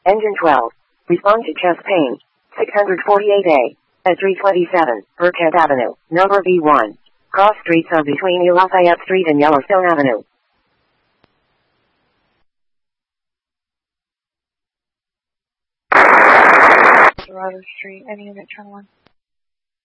Engine 12. Respond to chest pain. 648A. At 327, Burkhead Avenue, number B1. Cross streets are between New Lafayette Street and Yellowstone Avenue. Robert Street, any unit, turn 1.